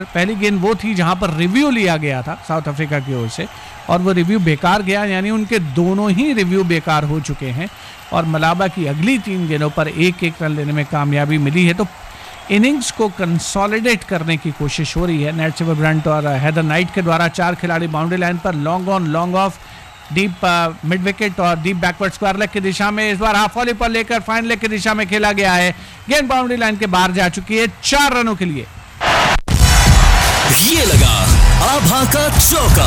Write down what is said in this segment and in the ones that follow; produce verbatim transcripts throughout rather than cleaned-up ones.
पहली गेंद वो थी जहां पर रिव्यू लिया गया था साउथ अफ्रीका की ओर से और वो रिव्यू बेकार गया, यानी उनके दोनों ही रिव्यू बेकार हो चुके हैं और मलाबा की अगली तीन गेंदों पर एक एक रन लेने में कामयाबी मिली है। तो इनिंग्स को कंसोलिडेट करने की कोशिश हो रही है नैट ब्रंट और हेदर नाइट के द्वारा। चार खिलाड़ी बाउंड्री लाइन पर, long on long off, deep mid wicket और डीप बैकवर्ड स्क्वायर लेग की दिशा में। इस बार हाफ वॉली पर लेकर फाइन लेग की दिशा में खेला गया है। गेंद बाउंड्री लाइन के बाहर जा चुकी है चार रनों के लिए। ये लगा आभा का चौका।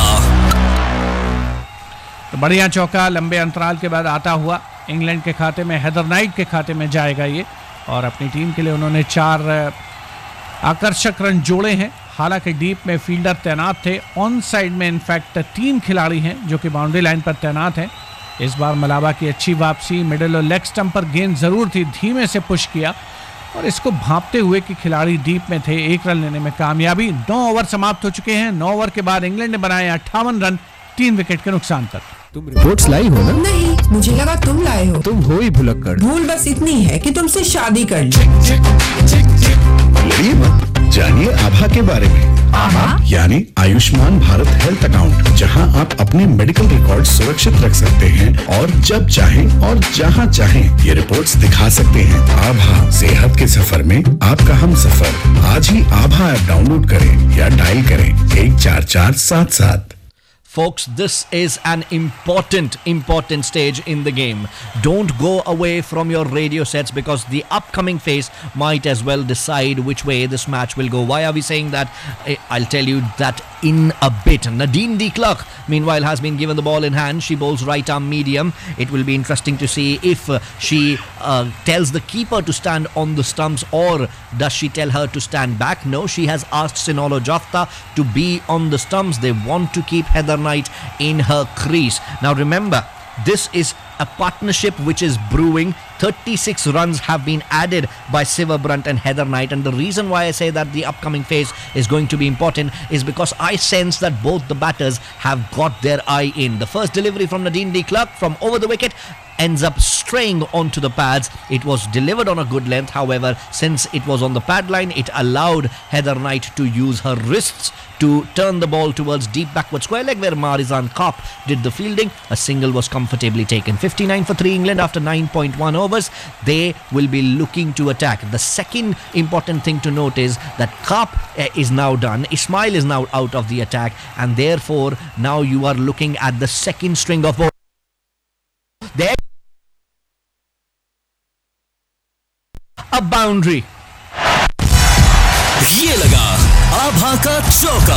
तो बढ़िया चौका लंबे अंतराल के बाद आता हुआ इंग्लैंड के खाते में, हेदर नाइट के खाते में जाएगा ये और अपनी टीम के लिए उन्होंने चार आकर्षक रन जोड़े हैं। हालांकि डीप में फील्डर तैनात थे, ऑन साइड में इनफैक्ट तीन खिलाड़ी हैं जो कि बाउंड्री लाइन पर तैनात हैं। इस बार मलाबा की अच्छी वापसी, मिडिल और लेग स्टंप पर गेंद जरूर थी, धीमे से पुश किया और इसको भांपते हुए कि खिलाड़ी डीप में थे, एक रन लेने में कामयाबी। नौ ओवर समाप्त हो चुके हैं। नौ ओवर के बाद इंग्लैंड ने बनाए अट्ठावन रन तीन विकेट के नुकसान पर। तुम रिपोर्ट्स लाई हो ना? नहीं, मुझे लगा तुम लाए हो। तुम हो ही भुलक्कड़। भूल बस इतनी है कि तुमसे शादी कर ली। लड़िए मत, जानिए आभा के बारे में। आभा यानी आयुष्मान भारत हेल्थ अकाउंट, जहां आप अपने मेडिकल रिकॉर्ड सुरक्षित रख सकते हैं और जब चाहें और जहां चाहें ये रिपोर्ट्स दिखा सकते हैं। आभा, सेहत के सफर में आपका हम सफर। आज ही आभा ऐप डाउनलोड करें या डायल करें एक चार चार सात सात। Folks, this is an important, important stage in the game. Don't go away from your radio sets because the upcoming phase might as well decide which way this match will go. Why are we saying that? I'll tell you that in a bit. Nadine de Klerk, meanwhile, has been given the ball in hand. She bowls right arm medium. It will be interesting to see if she uh, tells the keeper to stand on the stumps or does she tell her to stand back. No, she has asked Sinolo Jafta to be on the stumps. They want to keep Heather Knight in her crease. Now remember, this is a partnership which is brewing. thirty-six runs have been added by Siva Brunt and Heather Knight, and the reason why I say that the upcoming phase is going to be important is because I sense that both the batters have got their eye in. The first delivery from Nadine de Klerk from over the wicket ends up straying onto the pads. It was delivered on a good length, however, since it was on the pad line, it allowed Heather Knight to use her wrists to turn the ball towards deep backward square leg where Marizan Kopp did the fielding. A single was comfortably taken. fifty-nine for three England after nine point one overs. They will be looking to attack. The second important thing to note is that Kopp uh, is now done. Ismail is now out of the attack, and therefore now you are looking at the second string of ball. There a boundary. ये लगा आभा का चौका।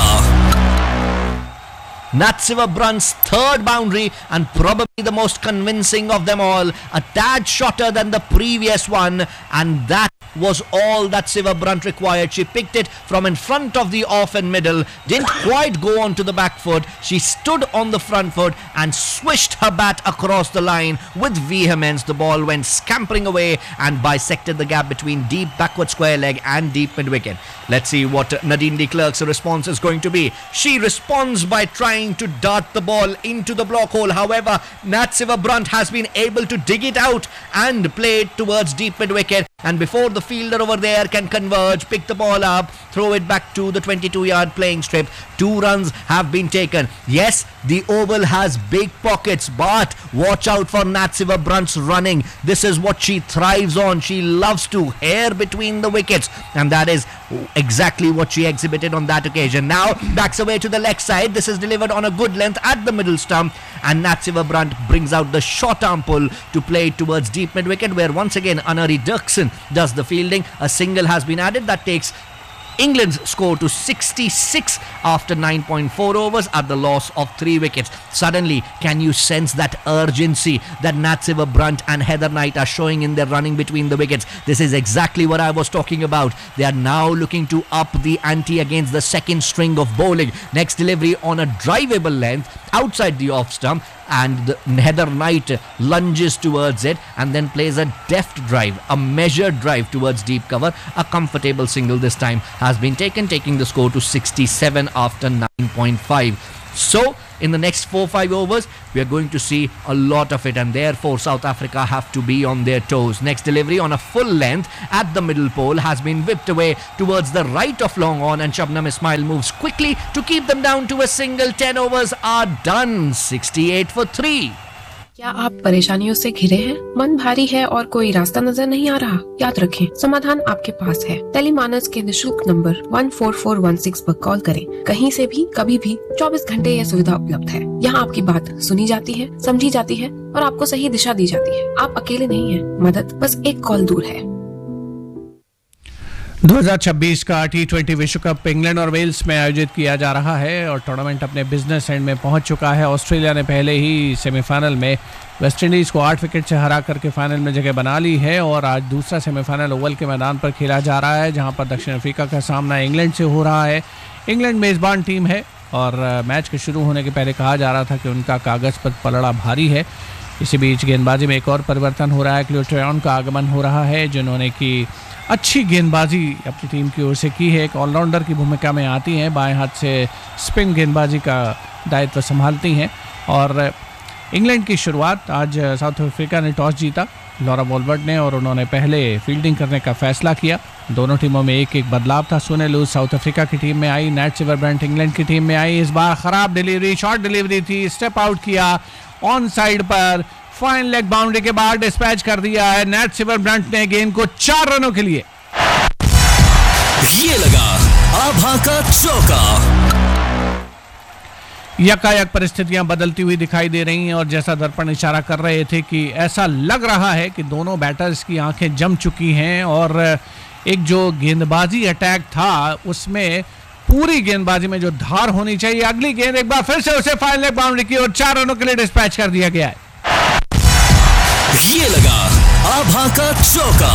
Natsiva Brunt's third boundary and probably the most convincing of them all. A tad shorter than the previous one, and that was all that Siva Brunt required. She picked it from in front of the off and middle, didn't quite go onto the back foot. She stood on the front foot and swished her bat across the line with vehemence. The ball went scampering away and bisected the gap between deep backward square leg and deep mid wicket. Let's see what Nadine de Klerk's response is going to be. She responds by trying to dart the ball into the block hole. However, Natsiva Brunt has been able to dig it out and play it towards deep mid wicket. And before the fielder over there can converge, pick the ball up, throw it back to the twenty-two yard playing strip, two runs have been taken. Yes, the oval has big pockets, but watch out for Natsiva Brunt's running. This is what she thrives on. She loves to hair between the wickets, and that is exactly what she exhibited on that occasion. Now backs away to the leg side. This is delivered on a good length at the middle stump, and Natsiva Brunt brings out the short arm pull to play it towards deep mid wicket, where once again Anari Dirksen does the fielding. A single has been added that takes England's score to sixty-six after nine point four overs at the loss of three wickets. Suddenly, can you sense that urgency that Natsiva Brunt and Heather Knight are showing in their running between the wickets? This is exactly what I was talking about. They are now looking to up the ante against the second string of bowling. Next delivery on a drivable length outside the off stump, and Heather Knight lunges towards it and then plays a deft drive, a measured drive towards deep cover. A comfortable single this time has been taken, taking the score to sixty-seven after nine point five. So, in the next four five overs, we are going to see a lot of it, and therefore South Africa have to be on their toes. Next delivery on a full length at the middle pole has been whipped away towards the right of long on, and Shabnam Ismail moves quickly to keep them down to a single. ten overs are done. sixty-eight for three. क्या आप परेशानियों से घिरे हैं? मन भारी है और कोई रास्ता नजर नहीं आ रहा? याद रखें, समाधान आपके पास है। टेलीमानस के निशुल्क number one four four one six पर कॉल करें। कहीं से भी, कभी भी, चौबीस घंटे यह सुविधा उपलब्ध है। यहाँ आपकी बात सुनी जाती है, समझी जाती है और आपको सही दिशा दी जाती है। आप अकेले नहीं हैं, मदद बस एक कॉल दूर है। दो हज़ार छब्बीस का टी ट्वेंटी विश्व कप इंग्लैंड और वेल्स में आयोजित किया जा रहा है और टूर्नामेंट अपने बिजनेस एंड में पहुंच चुका है। ऑस्ट्रेलिया ने पहले ही सेमीफाइनल में वेस्टइंडीज़ को आठ विकेट से हरा करके फाइनल में जगह बना ली है और आज दूसरा सेमीफाइनल ओवल के मैदान पर खेला जा रहा है, जहां पर दक्षिण अफ्रीका का सामना इंग्लैंड से हो रहा है। इंग्लैंड मेज़बान टीम है और मैच के शुरू होने के पहले कहा जा रहा था कि उनका कागज़ पर पलड़ा भारी है। इसी बीच गेंदबाजी में एक और परिवर्तन हो रहा है। क्लियो ट्रेयन का आगमन हो रहा है, जिन्होंने की अच्छी गेंदबाजी अपनी टीम की ओर से की है। एक ऑलराउंडर की भूमिका में आती हैं, बाएं हाथ से स्पिन गेंदबाजी का दायित्व संभालती हैं। और इंग्लैंड की शुरुआत आज साउथ अफ्रीका ने टॉस जीता लॉरा वॉलवर्ट ने और उन्होंने पहले फील्डिंग करने का फैसला किया। दोनों टीमों में एक एक बदलाव था। सुने लूज साउथ अफ्रीका की टीम में आई, नैट सिवरब्रंट इंग्लैंड की टीम में आई। इस बार खराब डिलीवरी, शॉर्ट डिलीवरी थी, स्टेप आउट किया ऑन साइड पर, फाइन लेग बाउंड्री के बाद डिस्पैच कर दिया है नैट सिवरब्रंट ने गेंद को चार रनों के लिए। ये लगा आभा का चौका। यकायक परिस्थितियां बदलती हुई दिखाई दे रही हैं और जैसा दर्पण इशारा कर रहे थे कि ऐसा लग रहा है कि दोनों बैटर्स की आंखें जम चुकी हैं और एक जो गेंदबाजी अटैक था उसमें पूरी गेंदबाजी में जो धार होनी चाहिए, अगली गेंद एक बार फिर से उसे फाइन लेग बाउंड्री की और चार रनों के लिए डिस्पैच कर दिया गया है। ये लगा आभा का चौका।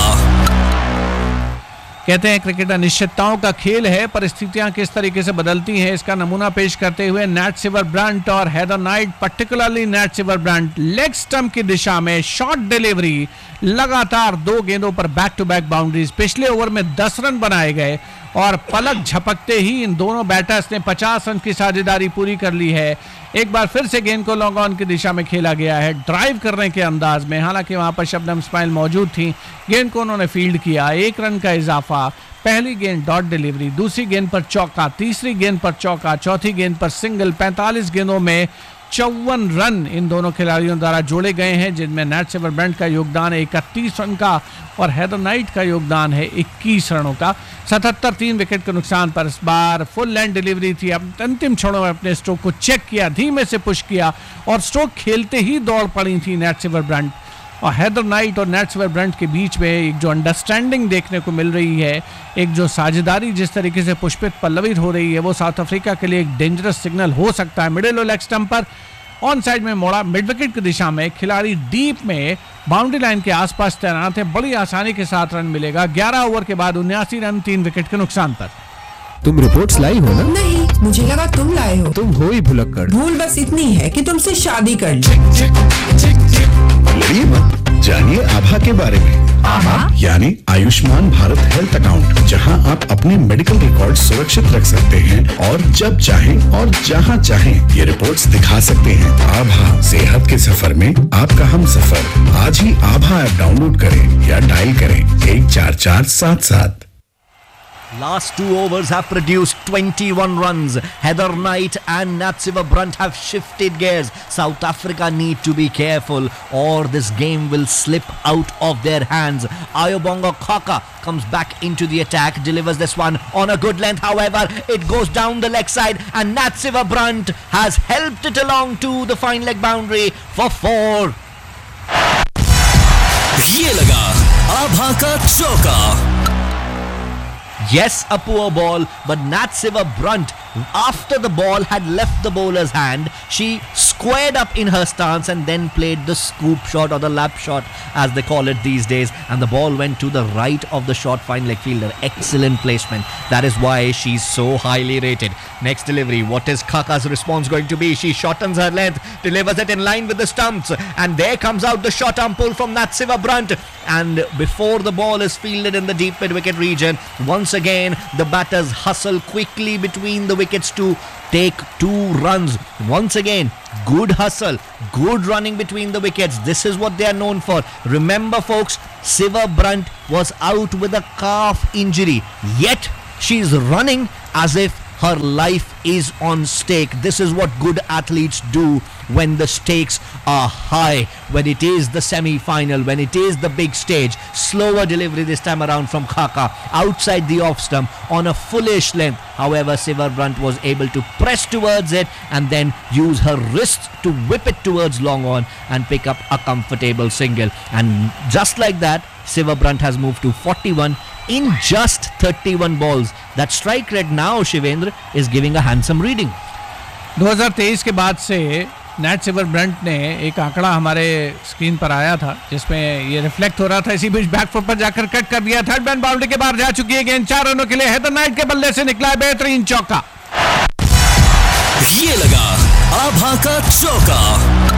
कहते हैं क्रिकेट अनिश्चितताओं का खेल है, परिस्थितियां किस तरीके से बदलती हैं इसका नमूना पेश करते हुए नैट सिवरब्रंट और Heather night, particularly NAT सिवरब्रंट, leg stump की दिशा में शॉर्ट डिलीवरी, लगातार दो गेंदों पर बैक टू बैक बाउंड्रीज। पिछले ओवर में दस रन बनाए गए और पलक झपकते ही इन दोनों बैटर्स ने पचास रन की साझेदारी पूरी कर ली है। एक बार फिर से गेंद को लॉन्ग ऑन की दिशा में खेला गया है, ड्राइव करने के अंदाज में। हालांकि वहां पर शबनम इस्माइल मौजूद थी, गेंद को उन्होंने फील्ड किया, एक रन का इजाफा। पहली गेंद डॉट डिलीवरी, दूसरी गेंद पर चौका, तीसरी गेंद पर चौका, चौथी गेंद पर सिंगल। पैंतालीस गेंदों में चौवन रन इन दोनों खिलाड़ियों द्वारा जोड़े गए हैं, जिनमें नैट सिवरब्रंट का योगदान है इकतीस रन का और हेदर नाइट का योगदान है इक्कीस रनों का। सतहत्तर तीन विकेट के नुकसान पर इस बार फुल लेंथ डिलीवरी थी। अब अंतिम क्षणों में अपने स्ट्रोक को चेक किया, धीमे से पुश किया और स्ट्रोक खेलते ही दौड़ पड़ी थी नैट सिवरब्रंट। और हेदर नाइट और नैट सिवरब्रंट के बीच में एक जो अंडरस्टैंडिंग देखने को मिल रही है, एक जो साझेदारी जिस तरीके से पुष्पित पल्लवित हो रही है, वो साउथ अफ्रीका के लिए एक डेंजरस सिग्नल हो सकता है। मिडिल और लेग स्टंप पर ऑन साइड में मोड़ा, मिड विकेट की दिशा में, खिलाड़ी डीप में बाउंड्री लाइन के आसपास तैनात है, बड़ी आसानी के साथ रन मिलेगा। ग्यारह ओवर के बाद उन्यासी रन तीन विकेट के नुकसान पर। तुम रिपोर्ट्स लाई हो ना? नहीं, मुझे लगा तुम लाए हो। तुम हो ही भुलक्कड़। भूल बस इतनी है कि तुमसे शादी कर ली। लड़िए मत, जानिए आभा के बारे में। आभा यानी आयुष्मान भारत हेल्थ अकाउंट, जहां आप अपने मेडिकल रिकॉर्ड सुरक्षित रख सकते हैं और जब चाहें और जहां चाहें ये रिपोर्ट्स दिखा सकते हैं। आभा, सेहत के सफर में आपका हम सफर। आज ही आभा ऐप डाउनलोड करें या डायल करें एक चार चार सात सात। Last two overs have produced twenty-one runs. Heather Knight and Nat Siwabrunt have shifted gears. South Africa need to be careful or this game will slip out of their hands. Ayobonga Khaka comes back into the attack, delivers this one on a good length. However, it goes down the leg side and Nat Siwabrunt has helped it along to the fine leg boundary for four. ये लगा आभा का चौका। Yes, a poor ball, but Nat Siwabrunt, after the ball had left the bowler's hand, she squared up in her stance and then played the scoop shot or the lap shot as they call it these days, and the ball went to the right of the short fine leg fielder. Excellent placement. That is why she's so highly rated. Next delivery, what is Khaka's response going to be? She shortens her length, delivers it in line with the stumps, and there comes out the short arm pull from Nat Siwabrunt, and before the ball is fielded in the deep mid wicket region, once again the batters hustle quickly between the wickets to take two runs. Once again, good hustle, good running between the wickets. This is what they are known for. Remember, folks, Siva Brunt was out with a calf injury, yet she's running as if her life is on stake. This is what good athletes do when the stakes are high, when it is the semi-final, when it is the big stage. Slower delivery this time around from Khaka, outside the off stump on a fullish length. However, Siva Brunt was able to press towards it and then use her wrists to whip it towards long on and pick up a comfortable single. And just like that, Siva Brunt has moved to forty-one in just thirty-one balls. That strike rate now, Shivendra, is giving a handsome reading. दो हज़ार तेईस के बाद से NAT सिवर Brunt ने एक आंकड़ा हमारे स्क्रीन पर आया था जिसमें ये रिफ्लेक्ट हो रहा था. इसी बीच बैकफुट पर जाकर कट कर दिया. थर्ड मैन बाउंड्री के बाहर जा चुकी है गेंद. चार रनों के लिए हेदर नाइट के बल्ले से निकला है बेहतरीन चौका. ये लगा आभा का चौका.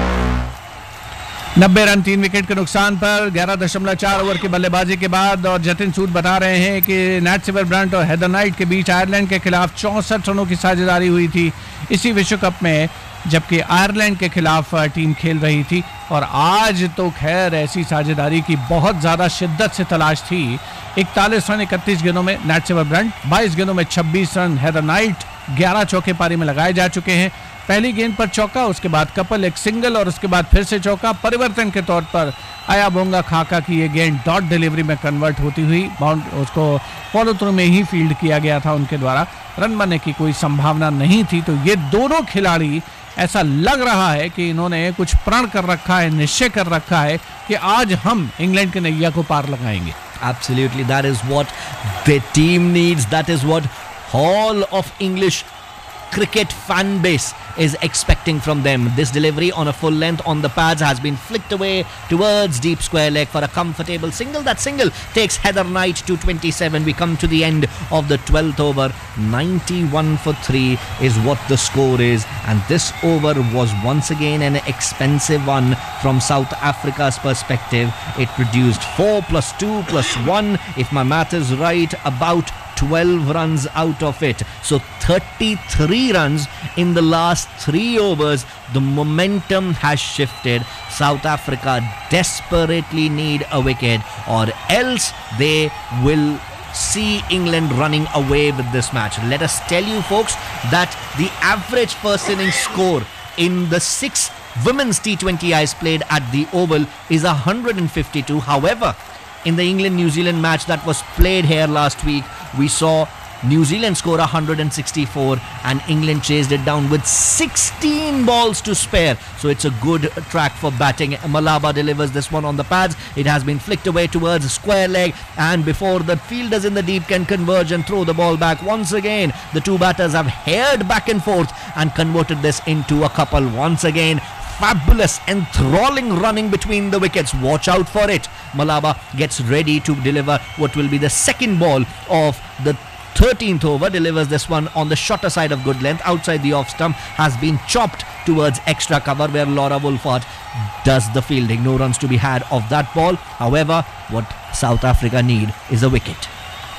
नब्बे रन तीन विकेट के नुकसान पर ग्यारह दशमलव चार ओवर की बल्लेबाजी के बाद. और जतिन सूद बता रहे हैं कि नैट सिवर ब्रंट और हेदर नाइट के बीच आयरलैंड के खिलाफ चौंसठ रनों की साझेदारी हुई थी इसी विश्व कप में, जबकि आयरलैंड के खिलाफ टीम खेल रही थी. और आज तो खैर ऐसी साझेदारी की बहुत ज़्यादा शिद्दत से तलाश थी. इकतालीस रन इकतीस गेंदों में नैट सिवर ब्रंट, बाईस गेंदों में छब्बीस रन हेदर नाइट. ग्यारह चौके पारी में लगाए जा चुके हैं. पहली गेंद पर चौका, उसके बाद कपल, एक सिंगल और उसके बाद फिर से चौका. परिवर्तन के तौर पर आया बोंगा खाका की ये गेंद डॉट डिलीवरी में कन्वर्ट होती हुई बाउंड उसको फॉलो थ्रू में ही फील्ड किया गया था उनके द्वारा. रन बनने की कोई संभावना नहीं थी. तो ये दोनों खिलाड़ी ऐसा लग रहा है कि इन्होंने कुछ प्रण कर रखा है, निश्चय कर रखा है कि आज हम इंग्लैंड के नैया को पार लगाएंगे. Absolutely, that is what the team needs. That is what all of English cricket fan base is expecting from them. This delivery on a full length on the pads has been flicked away towards deep square leg for a comfortable single. That single takes Heather Knight to twenty-seven. We come to the end of the twelfth over. ninety-one for three is what the score is, and this over was once again an expensive one from South Africa's perspective. It produced four plus two plus one, if my math is right, about twelve runs out of it. So thirty-three runs in the last three overs. The momentum has shifted. South Africa desperately need a wicket, or else they will see England running away with this match. Let us tell you, folks, that the average first innings score in the six women's T twenty Is played at the Oval is one hundred fifty-two. However, in the England-New Zealand match that was played here last week, we saw New Zealand score one hundred sixty-four and England chased it down with sixteen balls to spare. So it's a good track for batting. Malaba delivers this one on the pads. It has been flicked away towards a square leg, and before the fielders in the deep can converge and throw the ball back, once again the two batters have haired back and forth and converted this into a couple. Once again, fabulous, enthralling running between the wickets. Watch out for it. Malaba gets ready to deliver what will be the second ball of the thirteenth over. Delivers this one on the shorter side of good length, outside the off stump. Has been chopped towards extra cover where Laura Wolfart does the fielding. No runs to be had of that ball. However, what South Africa need is a wicket.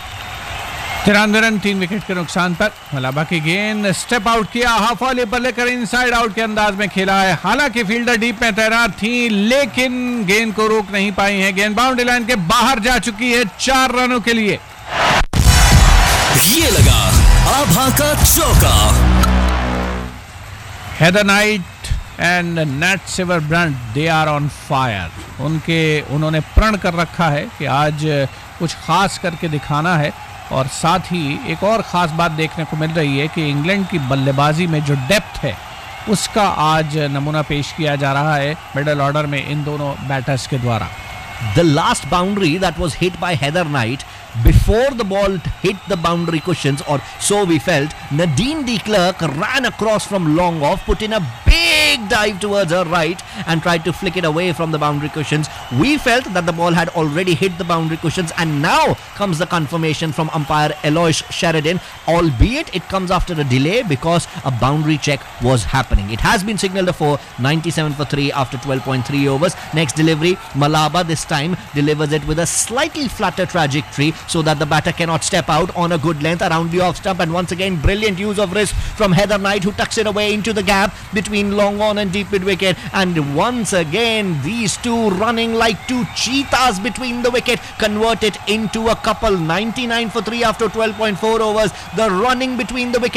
तिरानवे run तीन wicket के नुकसान पर. मलाबा की गेंद step out किया, half volley पर लेकर इनसाइड आउट के अंदाज में खेला है. हालांकि फील्डर डीप में तैनात थी, लेकिन गेंद को रोक नहीं पाई है. गेंद बाउंड्री लाइन के बाहर जा चुकी है चार रनों के लिए. ये लगा आभा का चौका. Heather night and NAT सिवर Brunt, they are on fire. उनके उन्होंने प्रण कर रखा है कि आज कुछ खास करके दिखाना है. और साथ ही एक और ख़ास बात देखने को मिल रही है कि इंग्लैंड की बल्लेबाजी में जो डेप्थ है उसका आज नमूना पेश किया जा रहा है मिडल ऑर्डर में इन दोनों बैटर्स के द्वारा. The last boundary that was hit by Heather Knight, before the ball hit the boundary cushions, or so we felt, Nadine de Klerk ran across from long off, put in a big big dive towards her right and tried to flick it away from the boundary cushions. We felt that the ball had already hit the boundary cushions, and now comes the confirmation from umpire Eloise Sheridan, albeit it comes after a delay because a boundary check was happening. It has been signalled a four, ninety-seven for three after twelve point three overs. Next delivery, Malaba this time delivers it with a slightly flatter trajectory so that the batter cannot step out on a good length around the off stump, and once again brilliant use of wrist from Heather Knight, who tucks it away into the gap between long on and deep mid wicket, and once again these two running like two cheetahs between the wicket convert it into a couple. Ninety-nine for three after twelve point four overs. The running between the wicket